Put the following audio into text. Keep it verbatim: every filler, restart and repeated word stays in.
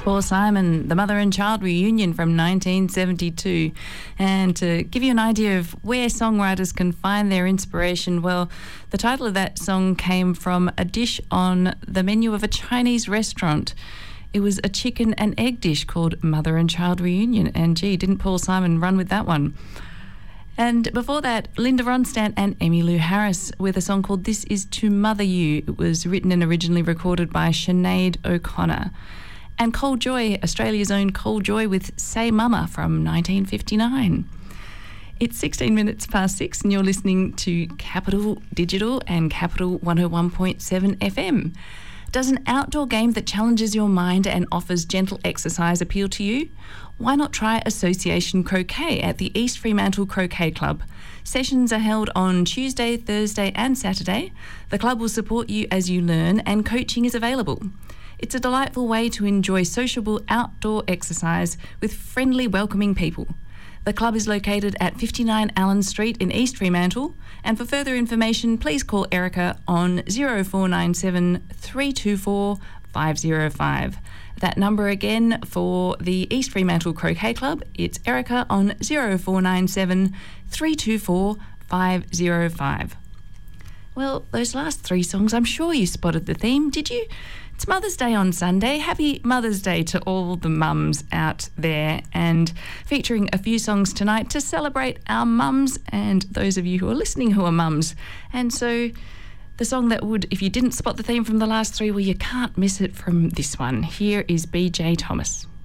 Paul Simon, the Mother and Child Reunion from nineteen seventy-two. And to give you an idea of where songwriters can find their inspiration, well, the title of that song came from a dish on the menu of a Chinese restaurant. It was a chicken and egg dish called Mother and Child Reunion. And gee, didn't Paul Simon run with that one? And before that, Linda Ronstadt and Emmylou Harris with a song called This Is To Mother You. It was written and originally recorded by Sinead O'Connor. And Cole Joy, Australia's own Cole Joy with Say Mama from nineteen fifty-nine. It's sixteen minutes past six and you're listening to Capital Digital and Capital one oh one point seven F M. Does an outdoor game that challenges your mind and offers gentle exercise appeal to you? Why not try Association Croquet at the East Fremantle Croquet Club? Sessions are held on Tuesday, Thursday and Saturday. The club will support you as you learn and coaching is available. It's a delightful way to enjoy sociable outdoor exercise with friendly, welcoming people. The club is located at fifty-nine Allen Street in East Fremantle, and for further information, please call Erica on zero four nine seven, three two four, five zero five. That number again for the East Fremantle Croquet Club, it's Erica on zero four nine seven, three two four, five zero five. Well, those last three songs, I'm sure you spotted the theme, did you? It's Mother's Day on Sunday. Happy Mother's Day to all the mums out there, and featuring a few songs tonight to celebrate our mums and those of you who are listening who are mums. And so the song that would, if you didn't spot the theme from the last three, well, you can't miss it from this one. Here is B J Thomas.